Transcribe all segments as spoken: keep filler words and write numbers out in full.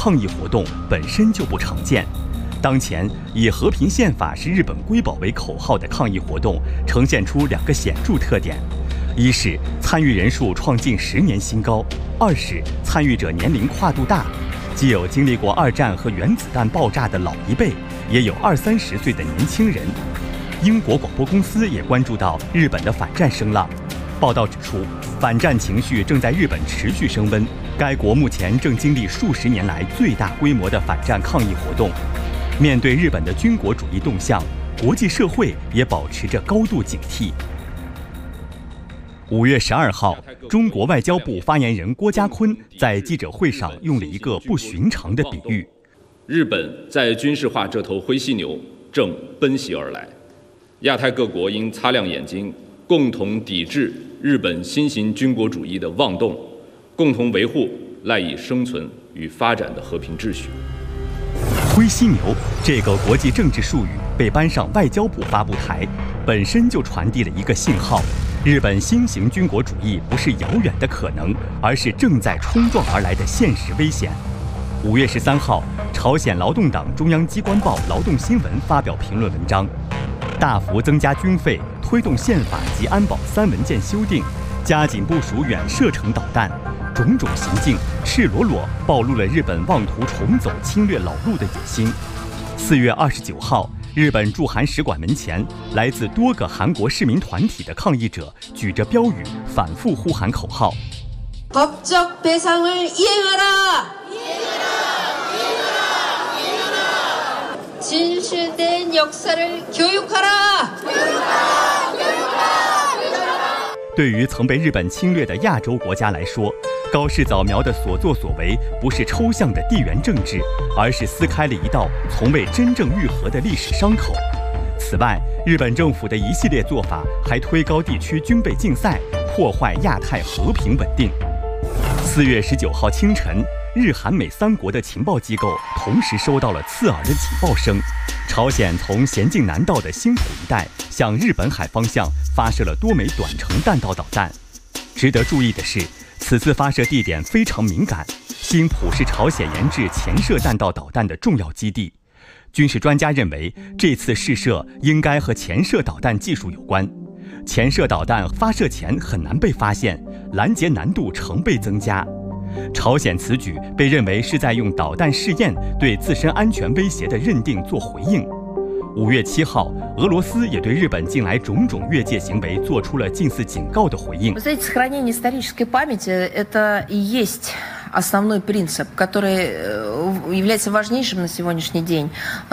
抗议活动本身就不常见。当前以和平宪法是日本瑰宝为口号的抗议活动，呈现出两个显著特点：一是参与人数创近十年新高；二是参与者年龄跨度大，既有经历过二战和原子弹爆炸的老一辈，也有二三十岁的年轻人。英国广播公司也关注到日本的反战声浪。报道指出，反战情绪正在日本持续升温，该国目前正经历数十年来最大规模的反战抗议活动。面对日本的军国主义动向，国际社会也保持着高度警惕。五月十二号，中国外交部发言人郭家坤在记者会上用了一个不寻常的比喻： 日本在军事化这头灰犀牛正奔袭而来，亚太各国应擦亮眼睛，共同抵制日本新型军国主义的妄动，共同维护赖以生存与发展的和平秩序。 灰犀牛这个国际政治术语被搬上外交部发布台，本身就传递了一个信号：日本新型军国主义不是遥远的可能，而是正在冲撞而来的现实危险。五月十三号，朝鲜劳动党中央机关报《劳动新闻》发表评论文章，大幅增加军费，推动宪法及安保三文件修订，加紧部署远射程导弹，种种行径赤裸裸暴露了日本妄图重走侵略老路的野心。四月二十九号，日本驻韩使馆门前，来自多个韩国市民团体的抗议者举着标语，反复呼喊口号：법적 배상을 이행하라！진실된 역사를 교육하라！对于曾被日本侵略的亚洲国家来说，高市早苗的所作所为不是抽象的地缘政治，而是撕开了一道从未真正愈合的历史伤口。此外，日本政府的一系列做法还推高地区军备竞赛，破坏亚太和平稳定。四月十九号清晨，日韩美三国的情报机构同时收到了刺耳的警报声：朝鲜从咸镜南道的新浦一带向日本海方向发射了多枚短程弹道导弹。值得注意的是，此次发射地点非常敏感，新浦是朝鲜研制潜射弹道导弹的重要基地。军事专家认为，这次试射应该和潜射导弹技术有关。潜射导弹发射前很难被发现，拦截难度成倍增加。朝鲜此举被认为是在用导弹试验对自身安全威胁的认定做回应。五月七号，俄罗斯也对日本近来种种越界行为做出了近似警告的回应。 Сохранение исторической памяти – это и есть основной принцип, который является важнейшим на сегодняшний день,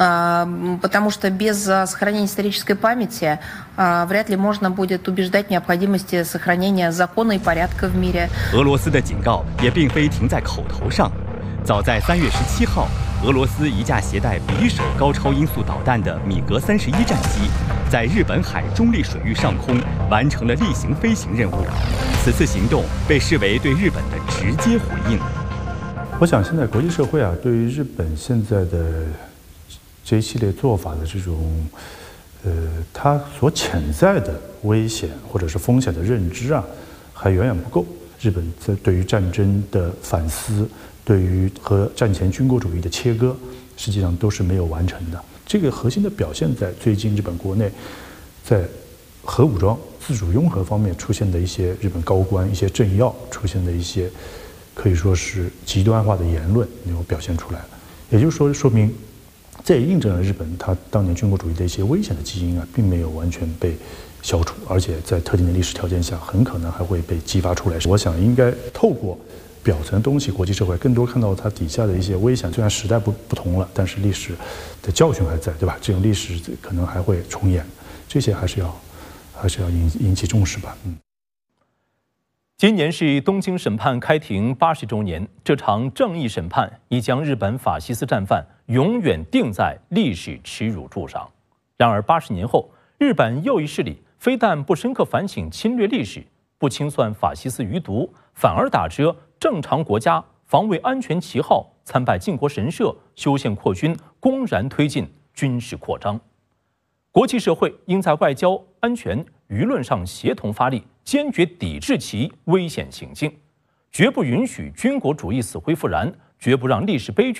потому что без сохранения исторической памяти вряд ли можно будет убеждать в необходимости сохранения закона и порядка в мире. 俄罗斯的警告也并非停在口头上，早在三月十七号。俄罗斯一架携带匕首高超音速导弹的米格三十一战机，在日本海中立水域上空完成了例行飞行任务。此次行动被视为对日本的直接回应。 我想，现在国际社会啊，对于日本现在的这一系列做法的这种，呃，它所潜在的危险或者是风险的认知啊，还远远不够。日本在对于战争的反思，对于和战前军国主义的切割，实际上都是没有完成的。这个核心的表现在最近日本国内，在核武装自主拥核方面出现的一些日本高官、一些政要出现的一些可以说是极端化的言论，能够表现出来了。也就是说，说明这也印证了日本它当年军国主义的一些危险的基因啊，并没有完全被消除，而且在特定的历史条件下，很可能还会被激发出来。我想应该透过表层的东西，国际社会更多看到它底下的一些危险。虽然时代不不同了，但是历史的教训还在，对吧？这种历史可能还会重演，这些还是要还是要引引起重视吧。嗯。 今年是东京审判开庭八十周年，这场正义审判已将日本法西斯战犯永远钉在历史耻辱柱上。然而，八十年后，日本右翼势力非但不深刻反省侵略历史，不清算法西斯余毒，反而打着正常国家防卫安全旗号，参拜靖国神社，修宪扩军，公然推进军事扩张。国际社会应在外交、安全、舆论上协同发力，坚决抵制其危险行径，绝不允许军国主义死灰复燃，绝不让历史悲剧